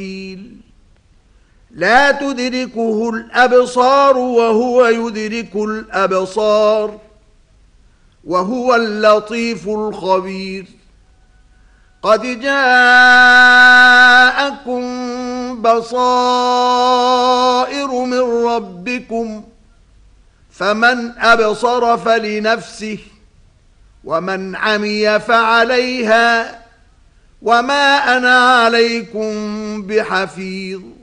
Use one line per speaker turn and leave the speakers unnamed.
لا تدركه الأبصار وهو يدرك الأبصار وهو اللطيف الخبير. قد جاءكم بصائر من ربكم فمن أبصر فلنفسه ومن عمي فعليها وما أنا عليكم بحفيظ.